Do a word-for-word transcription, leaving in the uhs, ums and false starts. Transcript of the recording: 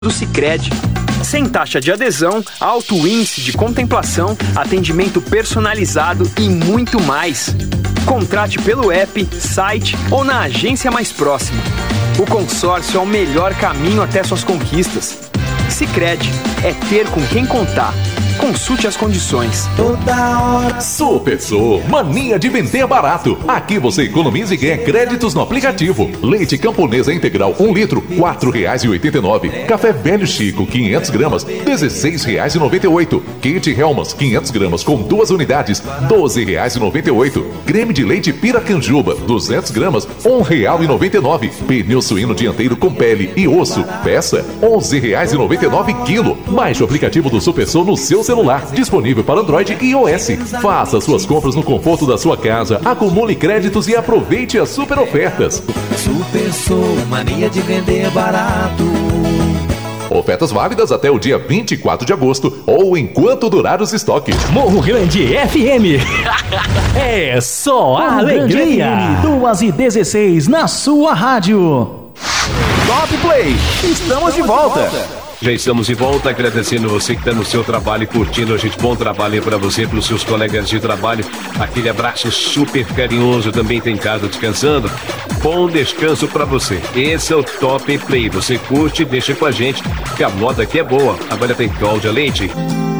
do Sicredi. Sem taxa de adesão, alto índice de contemplação, atendimento personalizado e muito mais. Contrate pelo app, site ou na agência mais próxima. O consórcio é o melhor caminho até suas conquistas. Sicredi, é ter com quem contar. Consulte as condições. Toda hora. Super Sou, mania de vender barato. Aqui você economiza e ganha créditos no aplicativo. Leite Camponesa Integral um litro, quatro reais e oitenta e nove. Café Velho Chico, quinhentas gramas, dezesseis reais e noventa e oito. Kit Helmas, quinhentas gramas com duas unidades, doze reais e noventa e oito. Creme de leite Piracanjuba, duzentas gramas, um real e noventa e nove. Pneu suíno dianteiro com pele e osso, peça, onze reais e noventa e nove quilo. Baixe o aplicativo do Super Sou no seu celular, disponível para Android e iOS. Faça suas compras no conforto da sua casa, acumule créditos e aproveite as super ofertas. Super Sou, mania de vender barato. Ofertas válidas até o dia vinte e quatro de agosto ou enquanto durar os estoques. Morro Grande F M. É só a alegria. F M, duas e dezesseis na sua rádio. Top Play, estamos de volta. Já estamos de volta, agradecendo você que está no seu trabalho e curtindo a gente. Bom trabalho aí para você, para os seus colegas de trabalho. Aquele abraço super carinhoso também tem em casa descansando. Bom descanso para você. Esse é o Top Play. Você curte, deixa com a gente, que a moda aqui é boa. Agora tem Cláudia Leite.